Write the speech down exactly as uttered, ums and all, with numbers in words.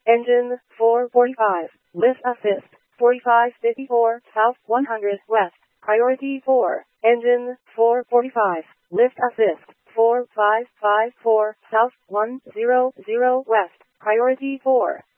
Engine four forty-five. Lift assist. forty-five fifty-four South one hundred West. Priority four. Engine four forty-five. Lift assist. four five five four South one hundred West. Priority four.